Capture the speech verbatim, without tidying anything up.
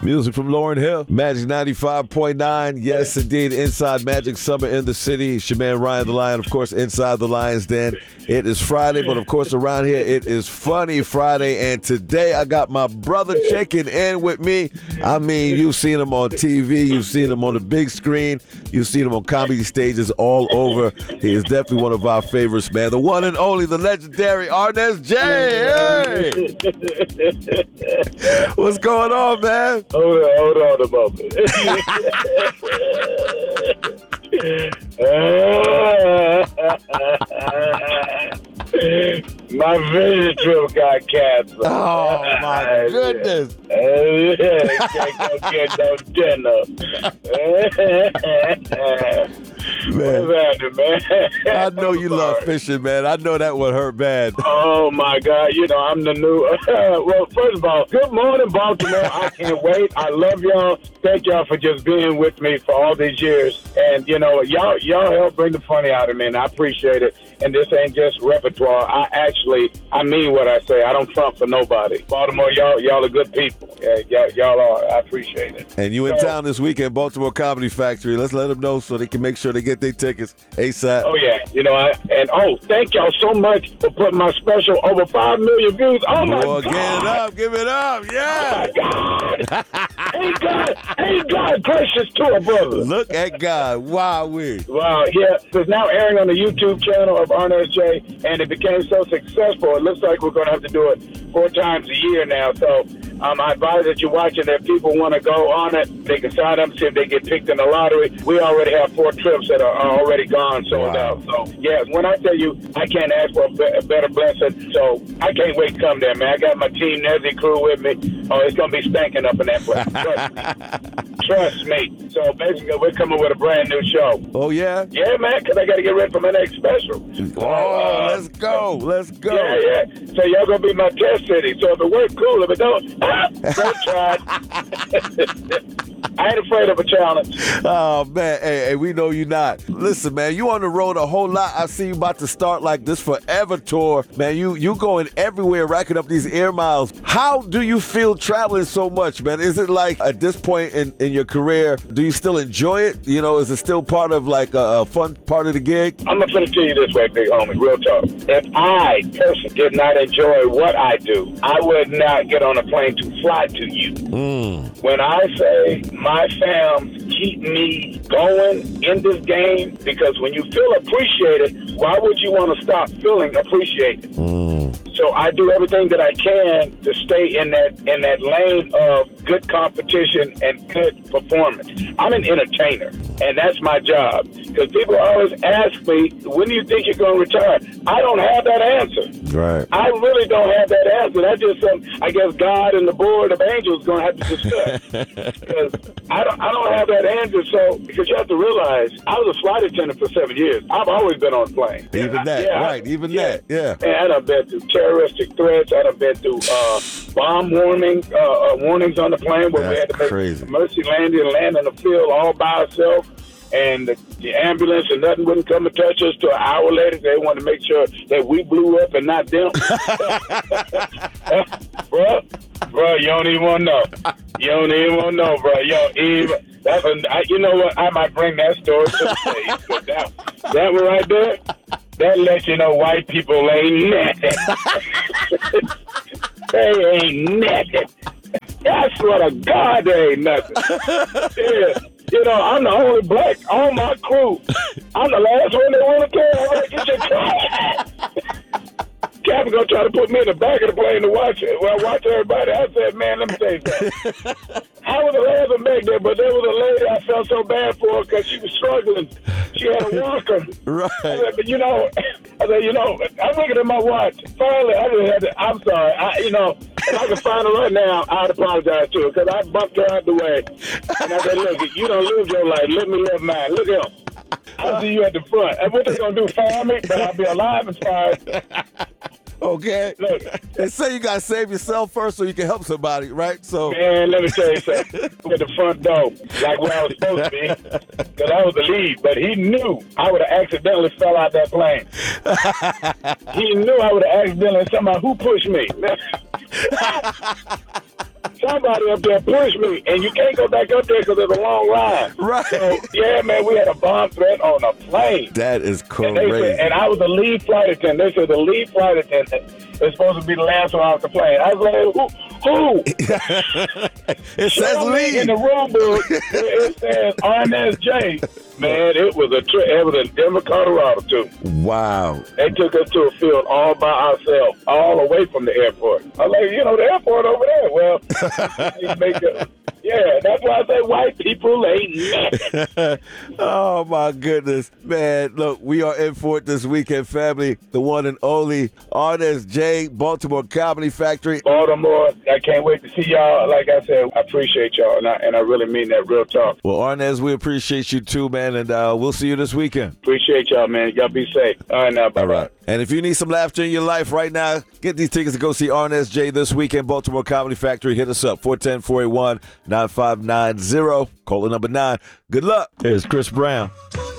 Music from Lauryn Hill, Magic ninety-five point nine. Yes, indeed, Inside Magic Summer in the City. It's your man Ryan the Lion, of course, inside the Lion's Den. It is Friday, but of course around here it is Funny Friday, and today I got my brother checking in with me. I mean, you've seen him on T V, you've seen him on the big screen, you've seen him on comedy stages all over. He is definitely one of our favorites, man. The one and only, the legendary Arnez J. Hey! What's going on, man? Hold on, hold on a moment. My vision trip got canceled. Oh, my goodness. Can't go get no dinner. Man, What's happening, man? I know I'm you sorry. love fishing, man. I know that would hurt bad. Oh, my God. You know, I'm the new... well, first of all, good morning, Baltimore. I can't wait. I love y'all. Thank y'all for just being with me for all these years. And, you know, y'all y'all help bring the funny out of me, and I appreciate it. And this ain't just repertoire. I actually, I mean what I say. I don't front for nobody. Baltimore, y'all y'all are good people. Yeah, y'all, y'all are. I appreciate it. And you in So- town this weekend, Baltimore Comedy Factory. Let's let them know so they can make sure they get their tickets ASAP. Oh, yeah. You know, I, and, oh, thank y'all so much for putting my special over five million views. Oh, my Boy, God. get it up, give it up, yeah. God. Ain't God, ain't God gracious to a brother. Look at God, wow, we. Wow, yeah. It's now airing on the YouTube channel of Arnez J, and it became so successful, it looks like we're going to have to do it four times a year now. So um, I advise that you're watching. If people want to go on it, they can sign up, see if they get picked in the lottery. We already have four trips that are, are already gone, sold Wow. out. So, yeah, when I tell you, I can't ask for a, be- a better blessing. So I can't wait to come there, man. I got my Team Nezzy crew with me. Oh, it's going to be stinking up in that place. Trust me. Trust me. So basically, we're coming with a brand new show. Oh, yeah? Yeah, man, because I got to get ready for my next special. Oh, Uh, let's go, let's go. Yeah, yeah. So y'all going to be my test city. So if it works, cool. If it don't, ah, don't try. I ain't afraid of a challenge. Oh, man, hey, hey, we know you not. Listen, man, you on the road a whole lot. I see you about to start like this Forever tour. Man, you you going everywhere, racking up these air miles. How do you feel traveling so much, man? Is it like at this point in, in your career, do you still enjoy it? You know, is it still part of like a, a fun part of the gig? I'm going to put it to you this way, big homie, real talk. If I personally did not enjoy what I do, I would not get on a plane to fly to you. Mm. When I say my fam keep me going in this game, because when you feel appreciated, why would you want to stop feeling appreciated? Mm. So I do everything that I can to stay in that in that lane of good competition and good performance. I'm an entertainer, and that's my job. Because people always ask me, when do you think you're going to retire? I don't have that answer. Right. I really don't have that answer. That's just something I guess God and the board of angels going to have to discuss. Because I don't, I don't have that answer. So, because you have to realize, I was a flight attendant for seven years. I've always been on planes. Even that, Yeah, right, even yeah. that, yeah. And I've been through terroristic threats. I've been through uh, bomb warning, uh, uh, warnings on the plane where we That's had to make crazy. emergency landing and land in the field all by ourselves. And the, the ambulance and nothing wouldn't come and touch us till an hour later. They wanted to make sure that we blew up and not them. Bro, bro, you don't even want to know. You don't even want to know, bro. You don't even. That's a, I, you know what? I might bring that story to the stage. But that, that one right there, that lets you know white people ain't nothing. They ain't nothing. I swear to God, they ain't nothing. Yeah. You know, I'm the only black on my crew. I'm the last one they want to tell. I'm like, get your car. Captain gonna try to put me in the back of the plane to watch it. Well, watch everybody. I said, man, let me tell you something. I was the last one back there, but there was a lady I felt so bad for because she was struggling. She had a walker. Right. I said, but you know, I said, you know, I'm looking at my watch. Finally, I just had to, I'm sorry. I, you know, if I could find her right now, I'd apologize to her because I bumped her out the way. And I said, look, you don't live your life. Let me live mine. Look at him. I'll see you at the front. And what they going to do, fire me? But I'll be alive and fired. Okay. Look. They say you got to save yourself first so you can help somebody, right? So, Man, let me tell you something. At the front door, like where I was supposed to be, because I was the lead, but he knew I would have accidentally fell out that plane. He knew I would have accidentally, somehow, who pushed me? somebody up there pushed me, and you can't go back up there because there's a long line. Right. So, yeah, man, we had a bomb threat on a plane. That is And, they crazy. said, and I was the lead flight attendant. They said the lead flight attendant is supposed to be the last one off the plane. I was like, who? Who? It says Show me in lead. the rule book. It, it says R N S J. Man, it was a trip. It was in Denver, Colorado, too. Wow. They took us to a field all by ourselves, all away from the airport. I was like, you know, the airport over there. Well, you make it, yeah, that's why I say white people ain't nothing. Oh, my goodness. Man, look, we are in for it this weekend, family. The one and only R N S J, Baltimore Comedy Factory. Baltimore, I can't wait to see y'all. Like I said, I appreciate y'all, and I, and I really mean that real talk. Well, Arnez, we appreciate you too, man, and uh, we'll see you this weekend. Appreciate y'all, man. Y'all be safe. All right, now, bye-bye. All right. And if you need some laughter in your life right now, get these tickets to go see R N S J this weekend, Baltimore Comedy Factory. Hit us up, four one zero, four eight one, nine five nine zero. Caller number nine. Good luck. Here's Chris Brown.